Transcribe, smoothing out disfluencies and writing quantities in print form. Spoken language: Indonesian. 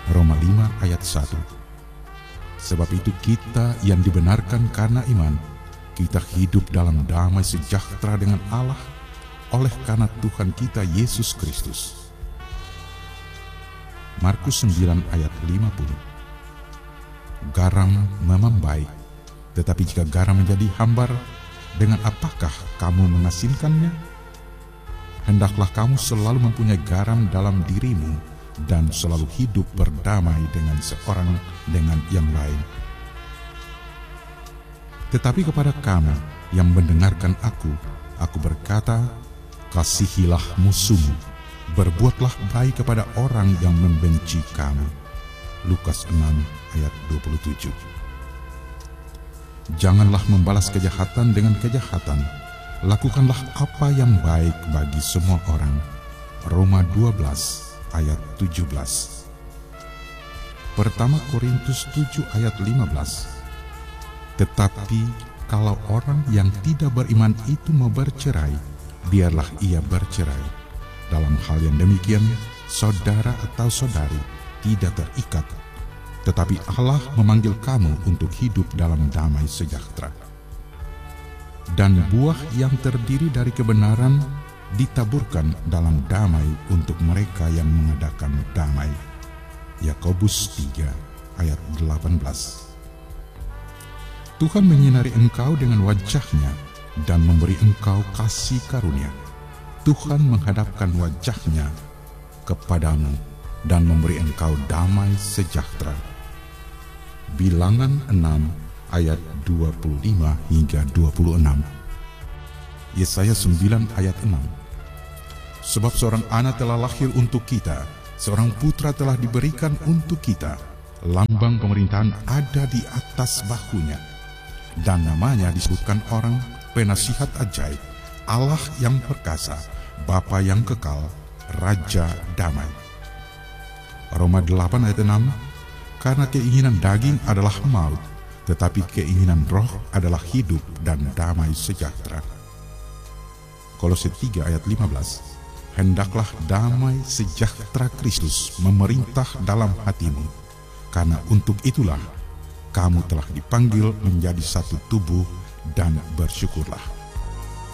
Roma 5 ayat 1. Sebab itu kita yang dibenarkan karena iman, kita hidup dalam damai sejahtera dengan Allah oleh karena Tuhan kita Yesus Kristus. Markus 9 ayat 50. Garam memang baik, tetapi jika garam menjadi hambar, dengan apakah kamu mengasinkannya? Hendaklah kamu selalu mempunyai garam dalam dirimu dan selalu hidup berdamai dengan seorang dengan yang lain. Tetapi kepada kamu yang mendengarkan aku berkata, kasihilah musuhmu, berbuatlah baik kepada orang yang membenci kamu. Lukas 6 ayat 27. Janganlah membalas kejahatan dengan kejahatan, lakukanlah apa yang baik bagi semua orang. Roma 12 ayat 17. Pertama Korintus 7 ayat 15. Tetapi kalau orang yang tidak beriman itu mau bercerai, biarlah ia bercerai. Dalam hal yang demikian, saudara atau saudari tidak terikat, tetapi Allah memanggil kamu untuk hidup dalam damai sejahtera. Dan buah yang terdiri dari kebenaran ditaburkan dalam damai untuk mereka yang mengadakan damai. Yakobus 3 ayat 18. Tuhan menyinari engkau dengan wajah-Nya dan memberi engkau kasih karunia. Tuhan menghadapkan wajah-Nya kepadamu dan memberi engkau damai sejahtera. Bilangan 6 ayat 25 hingga 26. Yesaya 9 ayat 6. Sebab seorang anak telah lahir untuk kita, seorang putra telah diberikan untuk kita. Lambang pemerintahan ada di atas bahunya, dan namanya disebutkan orang penasihat ajaib, Allah yang perkasa, Bapa yang kekal, Raja damai. Roma 8 ayat 6. Karena keinginan daging adalah maut, tetapi keinginan roh adalah hidup dan damai sejahtera. Kolose 3 ayat 15. Hendaklah damai sejahtera Kristus memerintah dalam hatimu, karena untuk itulah kamu telah dipanggil menjadi satu tubuh, dan bersyukurlah.